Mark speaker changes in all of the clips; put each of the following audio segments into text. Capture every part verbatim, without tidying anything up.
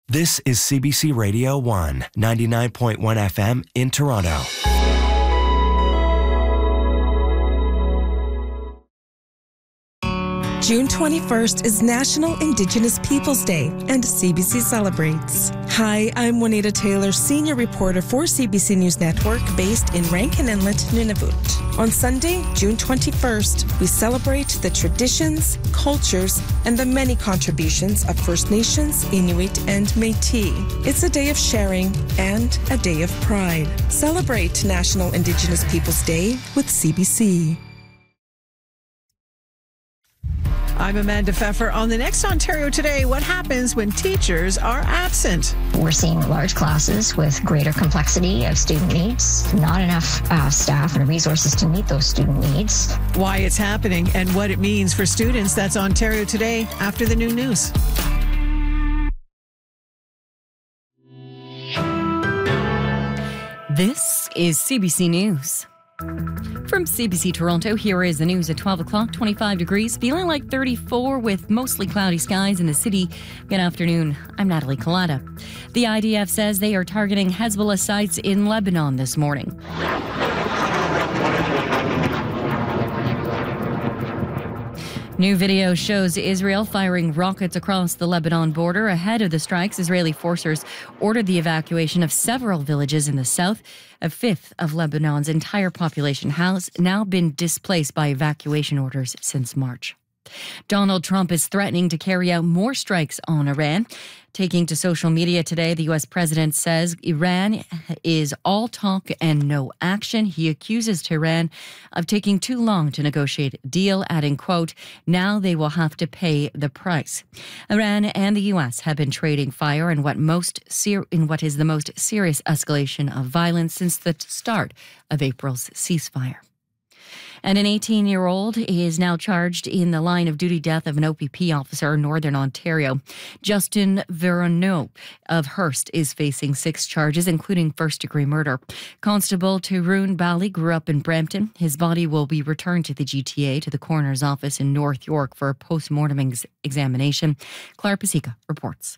Speaker 1: This is C B C Radio one, ninety-nine point one F M in Toronto.
Speaker 2: June twenty-first is National Indigenous Peoples Day, and C B C celebrates. Hi, I'm Juanita Taylor, senior reporter for C B C News Network, based in Rankin Inlet, Nunavut. On Sunday, June twenty-first, we celebrate the traditions, cultures, and the many contributions of First Nations, Inuit, and Métis. It's a day of sharing and a day of pride. Celebrate National Indigenous Peoples Day with C B C.
Speaker 3: I'm Amanda Pfeffer. On the next Ontario Today, what happens when teachers are absent?
Speaker 4: We're seeing large classes with greater complexity of student needs, not enough uh, staff and resources to meet those student needs.
Speaker 3: Why it's happening and what it means for students. That's Ontario Today after the noon news.
Speaker 5: This is C B C News. From C B C Toronto, here is the news at twelve o'clock, twenty-five degrees, feeling like thirty-four with mostly cloudy skies in the city. Good afternoon. I'm Natalie Collada. The I D F says they are targeting Hezbollah sites in Lebanon this morning. New video shows Israel firing rockets across the Lebanon border. Ahead of the strikes, Israeli forces ordered the evacuation of several villages in the south. A fifth of Lebanon's entire population has now been displaced by evacuation orders since March. Donald Trump is threatening to carry out more strikes on Iran. Taking to social media today, the U S president says Iran is all talk and no action. He accuses Tehran of taking too long to negotiate a deal, adding, quote, now they will have to pay the price. Iran and the U S have been trading fire in what most ser- in what is the most serious escalation of violence since the start of April's ceasefire. And an eighteen-year-old is now charged in the line-of-duty death of an O P P officer in Northern Ontario. Justin Veronneau of Hearst is facing six charges, including first-degree murder. Constable Tyrone Bally grew up in Brampton. His body will be returned to the G T A to the coroner's office in North York for a post-mortem ex- examination. Claire Pasica reports.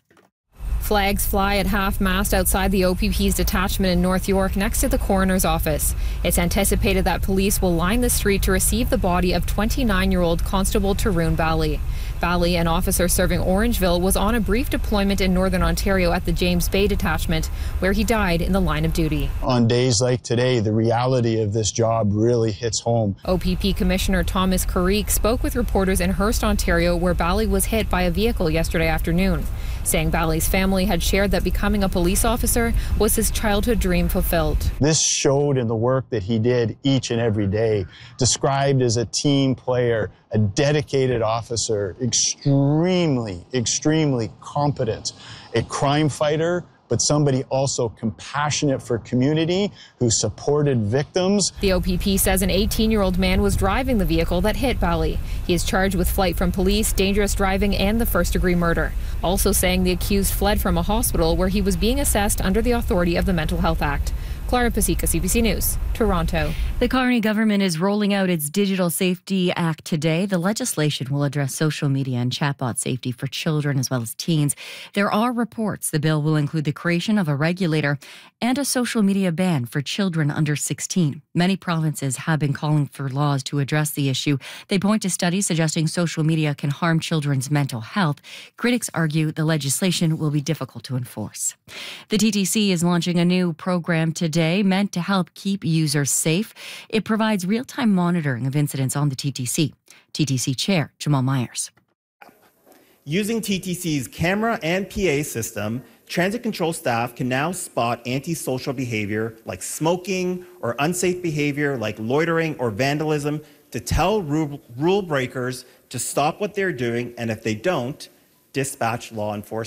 Speaker 6: Flags fly at half-mast outside the O P P's detachment in North York next to the coroner's office. It's anticipated that police will line the street to receive the body of twenty-nine-year-old Constable Tyrone Bally. Bally, an officer serving Orangeville, was on a brief deployment in Northern Ontario at the James Bay detachment, where he died in the line of duty.
Speaker 7: On days like today, the reality of this job really hits home.
Speaker 6: O P P Commissioner Thomas Carrique spoke with reporters in Hearst, Ontario, where Bally was hit by a vehicle yesterday afternoon, saying Bally's family had shared that becoming a police officer was his childhood dream fulfilled.
Speaker 7: This showed in the work that he did each and every day, described as a team player, a dedicated officer, extremely, extremely competent, a crime fighter, but somebody also compassionate for community who supported victims.
Speaker 6: The O P P says an eighteen-year-old man was driving the vehicle that hit Bally. He is charged with flight from police, dangerous driving, and the first-degree murder. Also saying the accused fled from a hospital where he was being assessed under the authority of the Mental Health Act. Clara Pasica, C B C News, Toronto.
Speaker 5: The Carney government is rolling out its Digital Safety Act today. The legislation will address social media and chatbot safety for children as well as teens. There are reports the bill will include the creation of a regulator and a social media ban for children under sixteen. Many provinces have been calling for laws to address the issue. They point to studies suggesting social media can harm children's mental health. Critics argue the legislation will be difficult to enforce. The T T C is launching a new program today meant to help keep users safe. It provides real-time monitoring of incidents on the T T C. T T C Chair Jamal Myers.
Speaker 8: Using T T C's camera and P A system, transit control staff can now spot antisocial behavior like smoking or unsafe behavior like loitering or vandalism to tell rule, rule breakers to stop what they're doing, and if they don't, dispatch law enforcement.